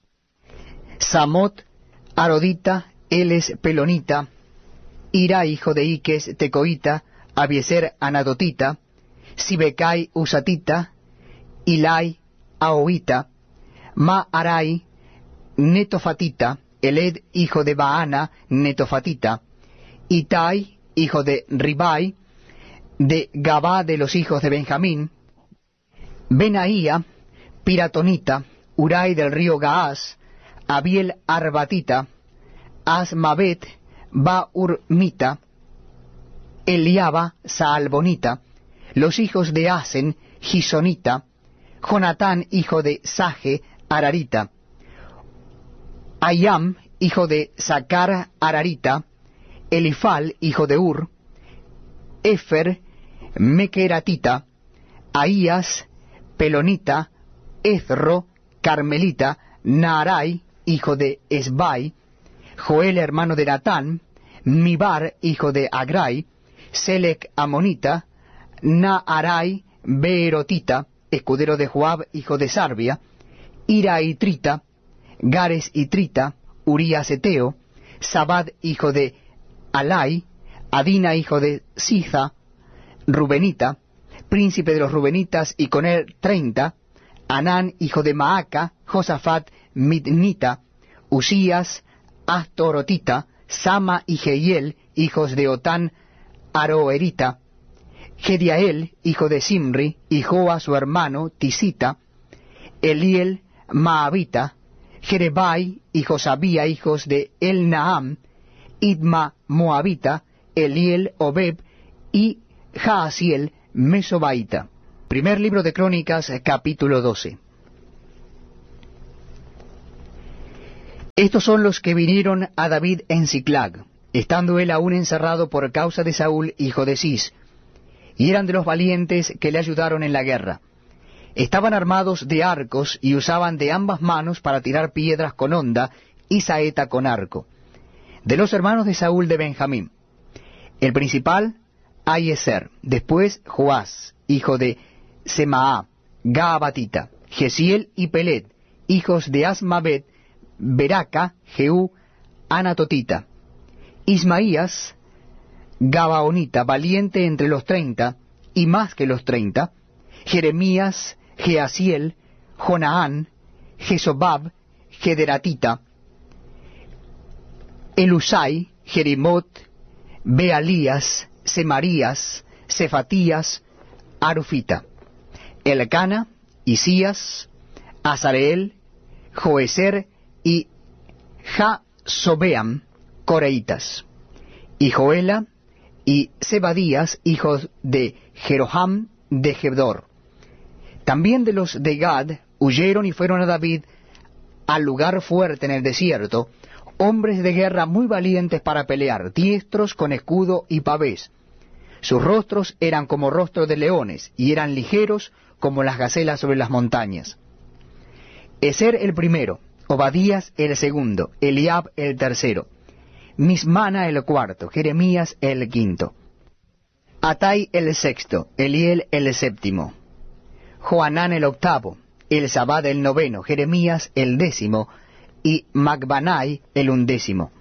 Samot, Arodita, Eles, Pelonita, Ira, hijo de Iques, Tecoita, Abieser, Anadotita, Sibecai, Usatita, Ilai, Ahoita, Maarai, Netofatita, Eled, hijo de Baana, Netofatita, Itai, hijo de Ribai, de Gabá de los hijos de Benjamín, Benaía, Piratonita, Urai del río Gaás, Abiel Arbatita, Asmabet, Baurmita, Eliaba, Saalbonita, los hijos de Asen, Gisonita, Jonatán, hijo de Saje, Ararita, Ayam, hijo de Sacar, Ararita, Elifal, hijo de Ur, Efer, Mequeratita, Ahías, Pelonita, Ezro, Carmelita, Naarai, hijo de Esbai, Joel, hermano de Natán, Mibar, hijo de Agrai, Selec, Amonita, Naarai, Beerotita, escudero de Joab, hijo de Sarbia, Ira y Trita, Gares y Trita, Urías Eteo, Sabad, hijo de Alai, Adina, hijo de Siza, Rubenita, príncipe de los Rubenitas, y con él treinta, Anán, hijo de Maaca, Josafat, Midnita, Usías, Astorotita, Sama y Jehiel, hijos de Otán, Aroerita, Gediael, hijo de Simri, y Joa su hermano, Tisita, Eliel, Maabita, Jerebai y Josabía, hijos de Elnaam, Idma, Moabita, Eliel, Obeb, y Jaasiel, Mesobaita. Primer libro de Crónicas, capítulo doce. Estos son los que vinieron a David en Siclag, estando él aún encerrado por causa de Saúl, hijo de Cis, y eran de los valientes que le ayudaron en la guerra. Estaban armados de arcos y usaban de ambas manos para tirar piedras con honda y saeta con arco. De los hermanos de Saúl de Benjamín, el principal, Ahiezer, después Joás, hijo de Semaá, Gaabatita, Gesiel y Pelet, hijos de Asmavet, Beraca, Jehú, Anatotita, Ismaías, Gabaonita, valiente entre los treinta, y más que los treinta, Jeremías, Jeasiel, Jonaán, Jesobab, Gederatita, Elusai, Jerimot, Bealías, Semarías, Cefatías, Arufita, Elcana, Isías, Azareel, Joeser y Jasobeam, coreitas, y Joela y Zebadías, hijos de Jeroham de Gebdor. También de los de Gad huyeron y fueron a David al lugar fuerte en el desierto, hombres de guerra muy valientes para pelear, diestros con escudo y pavés. Sus rostros eran como rostros de leones, y eran ligeros como las gacelas sobre las montañas. Ezer el primero, Obadías el segundo, Eliab el tercero, Mismana el cuarto, Jeremías el quinto, Atai el sexto, Eliel el séptimo, Joanán el octavo, Elzabad el noveno, Jeremías el décimo, y Macbanai el undécimo.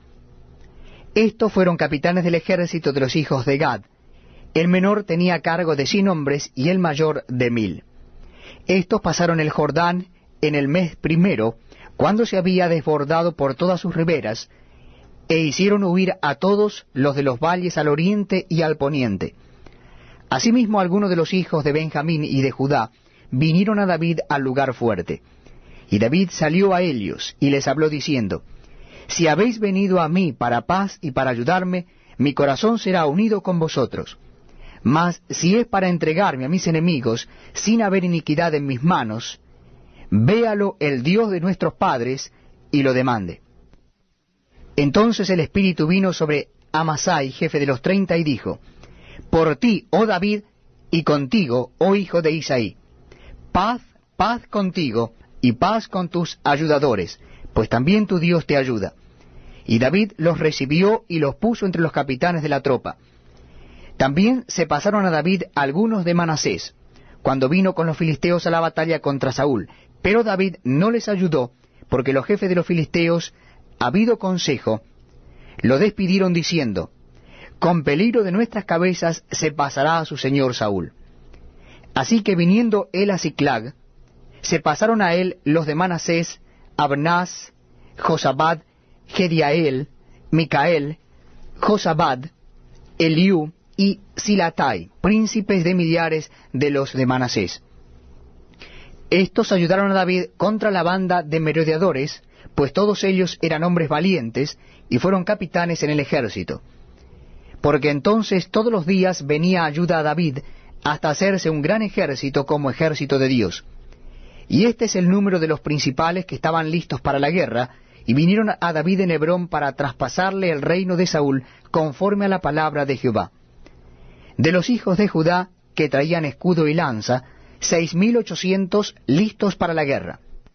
Estos fueron capitanes del ejército de los hijos de Gad. El menor tenía cargo de cien hombres y el mayor de mil. Estos pasaron el Jordán en el mes primero, cuando se había desbordado por todas sus riberas, e hicieron huir a todos los de los valles al oriente y al poniente. Asimismo algunos de los hijos de Benjamín y de Judá vinieron a David al lugar fuerte. Y David salió a ellos y les habló diciendo: Si habéis venido a mí para paz y para ayudarme, mi corazón será unido con vosotros. Mas si es para entregarme a mis enemigos, sin haber iniquidad en mis manos, véalo el Dios de nuestros padres, y lo demande. Entonces el Espíritu vino sobre Amasai, jefe de los treinta, y dijo: Por ti, oh David, y contigo, oh hijo de Isaí, paz, paz contigo, y paz con tus ayudadores, pues también tu Dios te ayuda. Y David los recibió y los puso entre los capitanes de la tropa. También se pasaron a David algunos de Manasés, cuando vino con los filisteos a la batalla contra Saúl, pero David no les ayudó, porque los jefes de los filisteos, habido consejo, lo despidieron diciendo: Con peligro de nuestras cabezas se pasará a su señor Saúl. Así que viniendo él a Siclag, se pasaron a él los de Manasés, Abnás, Josabad, Gediael, Micael, Josabad, Eliú y Silatai, príncipes de millares de los de Manasés. Estos ayudaron a David contra la banda de merodeadores, pues todos ellos eran hombres valientes y fueron capitanes en el ejército. Porque entonces todos los días venía ayuda a David hasta hacerse un gran ejército como ejército de Dios. Y este es el número de los principales que estaban listos para la guerra, y vinieron a David en Hebrón para traspasarle el reino de Saúl conforme a la palabra de Jehová. De los hijos de Judá, que traían escudo y lanza, seis mil ochocientos listos para la guerra.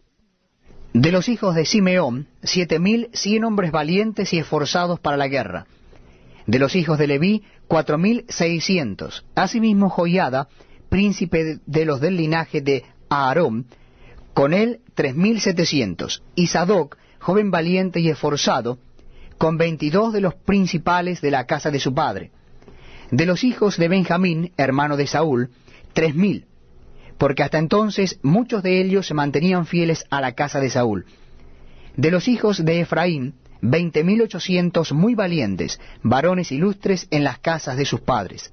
De los hijos de Simeón, siete mil cien hombres valientes y esforzados para la guerra. De los hijos de Leví, cuatro mil seiscientos. Asimismo Joiada, príncipe de los del linaje de Aarón, con él tres mil setecientos. Y Sadoc, joven valiente y esforzado, con veintidós de los principales de la casa de su padre. De los hijos de Benjamín, hermano de Saúl, tres mil, porque hasta entonces muchos de ellos se mantenían fieles a la casa de Saúl. De los hijos de Efraín, veinte mil ochocientos muy valientes, varones ilustres en las casas de sus padres.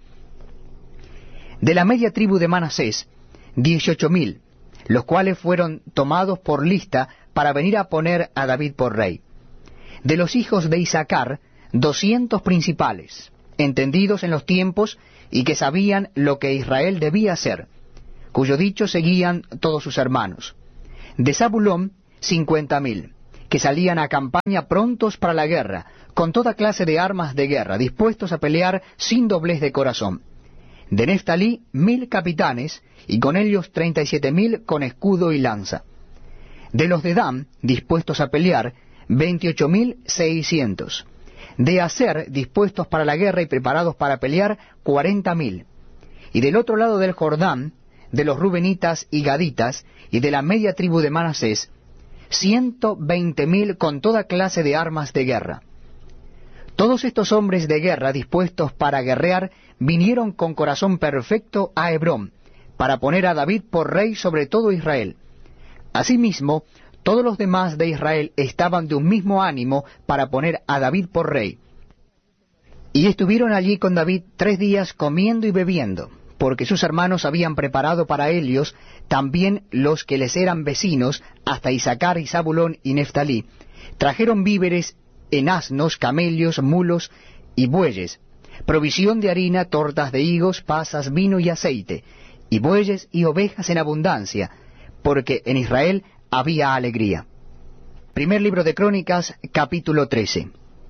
De la media tribu de Manasés, dieciocho mil, los cuales fueron tomados por lista para venir a poner a David por rey. De los hijos de Isaacar, doscientos principales, entendidos en los tiempos y que sabían lo que Israel debía hacer, cuyo dicho seguían todos sus hermanos. De Zabulón, cincuenta mil, que salían a campaña prontos para la guerra, con toda clase de armas de guerra, dispuestos a pelear sin doblez de corazón. De Neftalí mil capitanes, y con ellos treinta y siete mil con escudo y lanza. De los de Dan, dispuestos a pelear, veintiocho mil seiscientos. De Aser, dispuestos para la guerra y preparados para pelear, cuarenta mil. Y del otro lado del Jordán, de los Rubenitas y Gaditas, y de la media tribu de Manasés, ciento veinte mil con toda clase de armas de guerra. Todos estos hombres de guerra dispuestos para guerrear vinieron con corazón perfecto a Hebrón, para poner a David por rey sobre todo Israel. Asimismo, todos los demás de Israel estaban de un mismo ánimo para poner a David por rey. Y estuvieron allí con David tres días comiendo y bebiendo, porque sus hermanos habían preparado para ellos también los que les eran vecinos, hasta Isacar y Zabulón y Neftalí, trajeron víveres en asnos, camellos, mulos y bueyes, provisión de harina, tortas de higos, pasas, vino y aceite, y bueyes y ovejas en abundancia, porque en Israel había alegría. Primer libro de Crónicas, capítulo trece.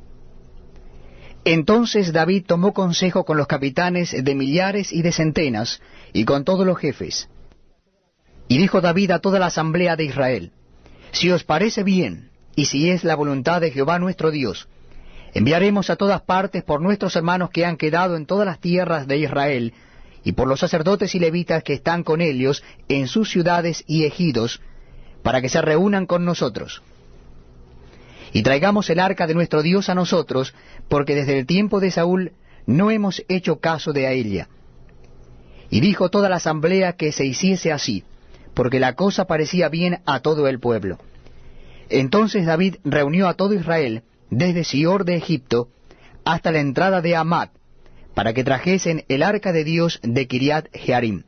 Entonces David tomó consejo con los capitanes de millares y de centenas, y con todos los jefes. Y dijo David a toda la asamblea de Israel: Si os parece bien, y si es la voluntad de Jehová nuestro Dios, enviaremos a todas partes por nuestros hermanos que han quedado en todas las tierras de Israel, y por los sacerdotes y levitas que están con ellos en sus ciudades y ejidos, para que se reúnan con nosotros. Y traigamos el arca de nuestro Dios a nosotros, porque desde el tiempo de Saúl no hemos hecho caso de a ella. Y dijo toda la asamblea que se hiciese así, porque la cosa parecía bien a todo el pueblo. Entonces David reunió a todo Israel, desde Sior de Egipto hasta la entrada de Hamat, para que trajesen el arca de Dios de Kiriat Jearim.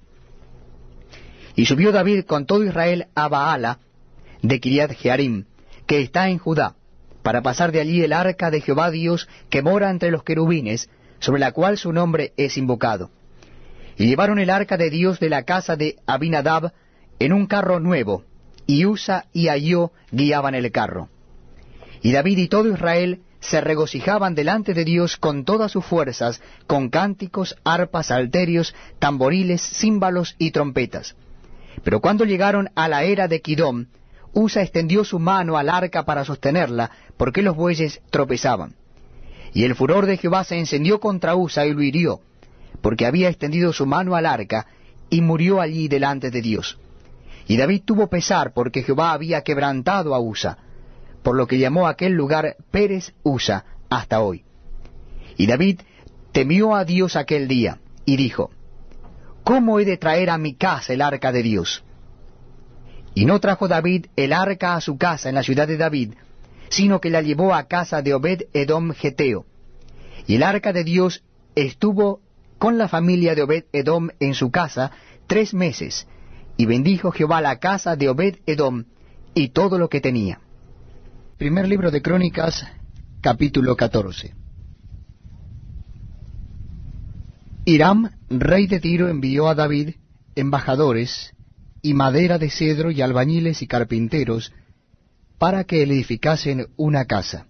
Y subió David con todo Israel a Baala de Kiriat Jearim, que está en Judá, para pasar de allí el arca de Jehová Dios, que mora entre los querubines, sobre la cual su nombre es invocado. Y llevaron el arca de Dios de la casa de Abinadab en un carro nuevo, y Usa y Ahío guiaban el carro. Y David y todo Israel se regocijaban delante de Dios con todas sus fuerzas, con cánticos, arpas, salterios, tamboriles, címbalos y trompetas. Pero cuando llegaron a la era de Kidom, Usa extendió su mano al arca para sostenerla, porque los bueyes tropezaban. Y el furor de Jehová se encendió contra Usa y lo hirió, porque había extendido su mano al arca, y murió allí delante de Dios. Y David tuvo pesar, porque Jehová había quebrantado a Usa, por lo que llamó aquel lugar Pérez Usa hasta hoy. Y David temió a Dios aquel día, y dijo: ¿Cómo he de traer a mi casa el arca de Dios? Y no trajo David el arca a su casa en la ciudad de David, sino que la llevó a casa de Obed-Edom Geteo. Y el arca de Dios estuvo con la familia de Obed-Edom en su casa tres meses, y bendijo Jehová la casa de Obed-Edom y todo lo que tenía. Primer libro de Crónicas, capítulo catorce. Hiram, rey de Tiro, envió a David embajadores y madera de cedro y albañiles y carpinteros para que le edificasen una casa.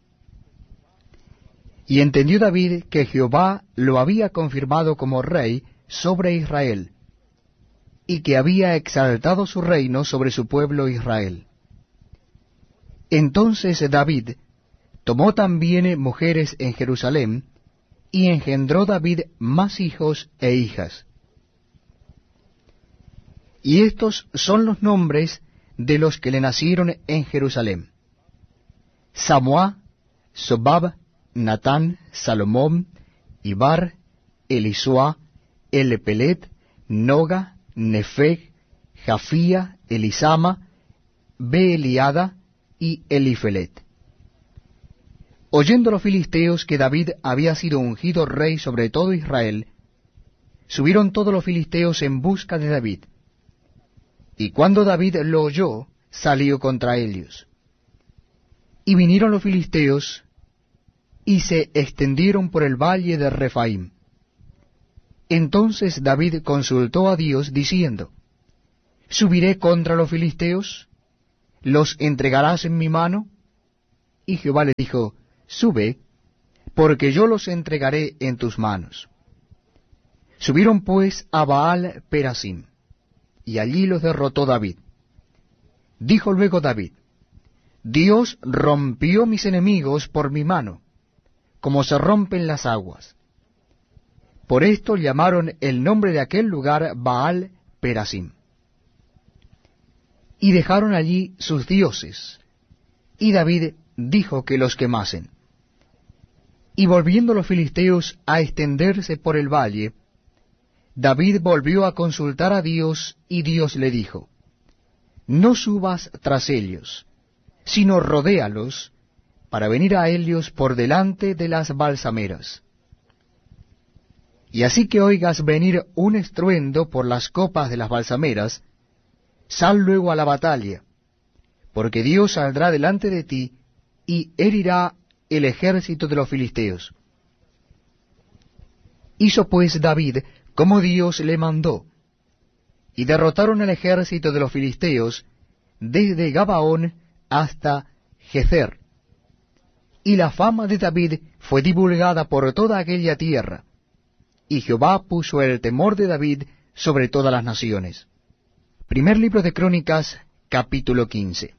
Y entendió David que Jehová lo había confirmado como rey sobre Israel, y que había exaltado su reino sobre su pueblo Israel. Entonces David tomó también mujeres en Jerusalén, y engendró David más hijos e hijas. Y estos son los nombres de los que le nacieron en Jerusalén: Samuá, Sobab, Natán, Salomón, Ibar, Elisuá, Elepelet, Noga, Nefeg, Jafía, Elisama, Beeliada y Elifelet. Oyendo los filisteos que David había sido ungido rey sobre todo Israel, subieron todos los filisteos en busca de David. Y cuando David lo oyó, salió contra ellos. Y vinieron los filisteos, y se extendieron por el valle de Refaim. Entonces David consultó a Dios, diciendo: ¿Subiré contra los filisteos? ¿Los entregarás en mi mano? y Jehová le dijo, sube, porque yo los entregaré en tus manos. Subieron pues a Baal Perasim, y allí los derrotó David. Dijo luego David, Dios rompió mis enemigos por mi mano, como se rompen las aguas. Por esto llamaron el nombre de aquel lugar Baal Perasim. Y dejaron allí sus dioses, y David dijo que los quemasen. Y volviendo los filisteos a extenderse por el valle, David volvió a consultar a Dios, y Dios le dijo, no subas tras ellos, sino rodéalos, para venir a ellos por delante de las balsameras. Y así que oigas venir un estruendo por las copas de las balsameras, sal luego a la batalla, porque Dios saldrá delante de ti, y herirá el ejército de los filisteos. Hizo pues David como Dios le mandó, y derrotaron el ejército de los filisteos desde Gabaón hasta Gezer. Y la fama de David fue divulgada por toda aquella tierra, y Jehová puso el temor de David sobre todas las naciones. Primer libro de Crónicas, capítulo quince.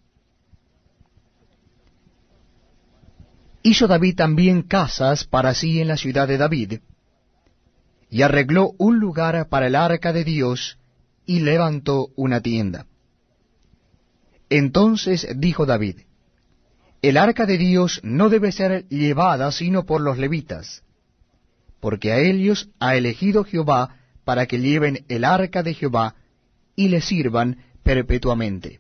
Hizo David también casas para sí en la ciudad de David, y arregló un lugar para el arca de Dios, y levantó una tienda. Entonces dijo David, el arca de Dios no debe ser llevada sino por los levitas, porque a ellos ha elegido Jehová para que lleven el arca de Jehová, y le sirvan perpetuamente.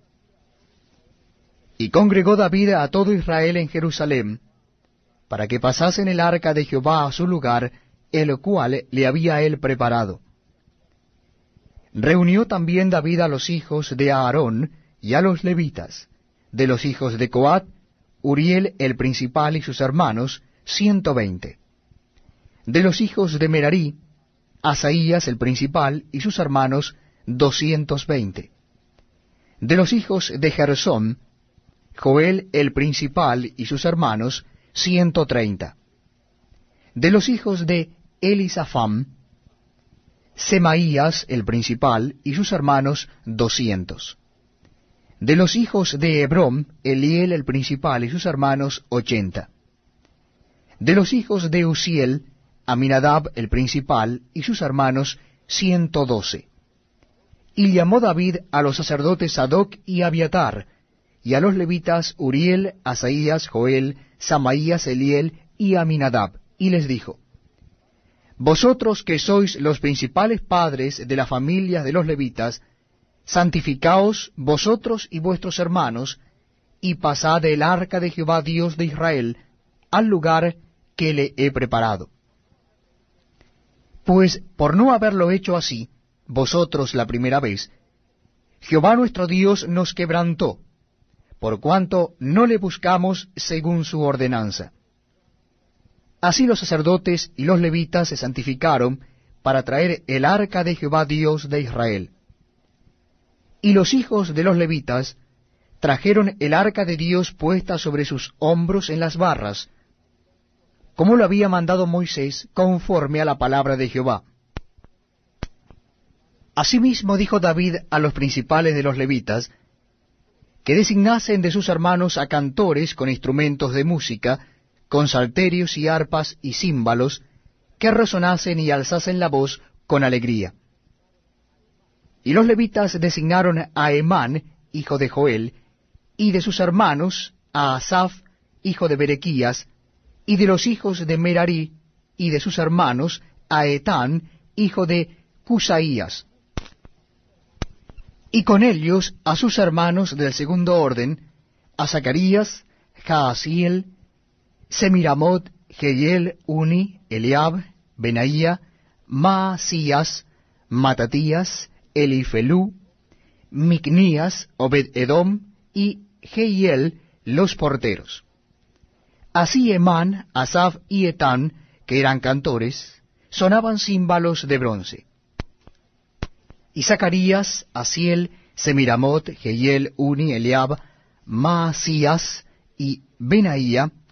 Y congregó David a todo Israel en Jerusalén, para que pasasen el arca de Jehová a su lugar, el cual le había él preparado. Reunió también David a los hijos de Aarón y a los levitas, de los hijos de Coat, Uriel el principal y sus hermanos, ciento veinte. De los hijos de Merarí, Asaías el principal y sus hermanos, doscientos veinte. De los hijos de Gersón, Joel el principal y sus hermanos, ciento treinta. De los hijos de Elisafam, Semaías el principal y sus hermanos, doscientos. De los hijos de Hebrón, Eliel el principal y sus hermanos, ochenta. De los hijos de Uziel, Aminadab el principal y sus hermanos, ciento doce. Y llamó David a los sacerdotes Sadoc y Abiatar, y a los levitas Uriel, Asaías, Joel, Samaías, Eliel y Aminadab, y les dijo, vosotros que sois los principales padres de las familias de los levitas, santificaos vosotros y vuestros hermanos, y pasad el arca de Jehová Dios de Israel al lugar que le he preparado. Pues por no haberlo hecho así, vosotros la primera vez, Jehová nuestro Dios nos quebrantó, por cuanto no le buscamos según su ordenanza. Así los sacerdotes y los levitas se santificaron para traer el arca de Jehová Dios de Israel. Y los hijos de los levitas trajeron el arca de Dios puesta sobre sus hombros en las barras, como lo había mandado Moisés, conforme a la palabra de Jehová. Asimismo dijo David a los principales de los levitas, que designasen de sus hermanos a cantores con instrumentos de música, con salterios y arpas y címbalos, que resonasen y alzasen la voz con alegría. Y los levitas designaron a Emán, hijo de Joel, y de sus hermanos a Asaf, hijo de Berequías, y de los hijos de Merarí, y de sus hermanos a Etán, hijo de Cusaías. Y con ellos a sus hermanos del segundo orden, a Zacarías, Jaasiel, Semiramot, Jehiel, Uni, Eliab, Benaía, Maasías, Matatías, Elifelú, Micnías, Obed-edom y Jehiel, los porteros. Así Emán, Asaf y Etán, que eran cantores, sonaban címbalos de bronce. Y Zacarías, Asiel, Semiramot, Jehiel, Uni, Eliab, Maasías, y Benaía,